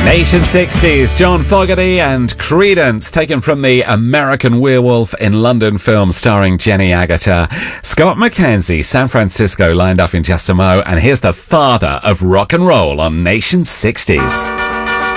Nation 60s, John Fogerty and Creedence, taken from the American Werewolf in London film starring Jenny Agutter. Scott McKenzie, San Francisco, lined up in just a mo, and here's the father of rock and roll on Nation 60s.